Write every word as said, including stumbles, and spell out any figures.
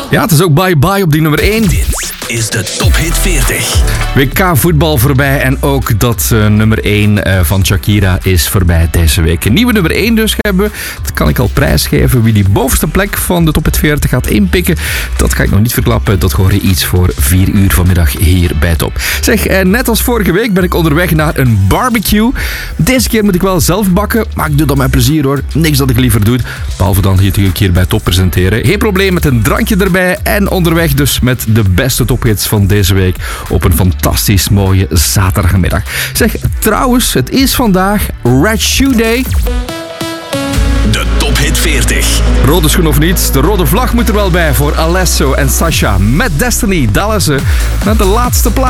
Ja, het is ook bye-bye op die nummer één. Dit is de Top Hit veertig. W K voetbal voorbij en ook dat uh, nummer één uh, van Shakira is voorbij deze week. Een nieuwe nummer één dus hebben we. Dat kan ik al prijsgeven. Wie die bovenste plek van de Top Hit veertig gaat inpikken, dat ga ik nog niet verklappen. Dat hoor je iets voor vier uur vanmiddag hier bij Top. Zeg, uh, net als vorige week ben ik onderweg naar een barbecue. Deze keer moet ik wel zelf bakken, maar ik doe dat met plezier hoor. Niks dat ik liever doe, behalve dan hier natuurlijk hier bij Top presenteren. Geen probleem met een drankje erbij en onderweg dus met de beste tophits van deze week op een fantastisch mooie zaterdagmiddag. Zeg, trouwens, het is vandaag Red Shoe Day. De Top Hit veertig. Rode schoen of niet, de rode vlag moet er wel bij voor Alesso en Sasha. Met Destiny dalen ze naar de laatste plaats.